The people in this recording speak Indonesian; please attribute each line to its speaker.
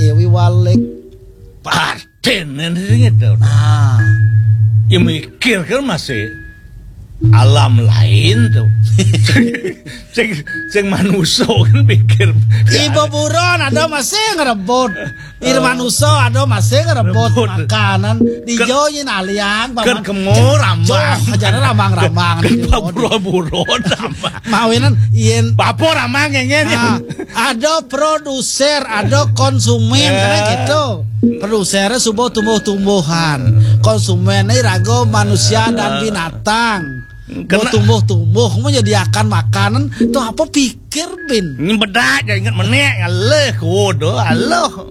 Speaker 1: ewi walik.
Speaker 2: Paten gitu.
Speaker 1: Nah,
Speaker 2: Ya mikir kan masih alam lain tuh. Ceng manusia kan pikir.
Speaker 1: Ibu buron ada masih ngerebut. Manusia ada masih ngerebut makanan. Dijoin aliang.
Speaker 2: Kan kemur rambang.
Speaker 1: Jangan rambang-rambang.
Speaker 2: Kan buru-buru rambang.
Speaker 1: Mawinan ien.
Speaker 2: Bapo rambang yang
Speaker 1: Ada produser, ada konsumen karena gitu. Produsernya sebuah tumbuh-tumbuhan. Konsumennya rago manusia dan binatang. Mau tumbuh-tumbuh menyediakan makanan. Itu apa pikir bin?
Speaker 2: Ini bedak, jangan ingat menek. Allah, kodoh, Allah.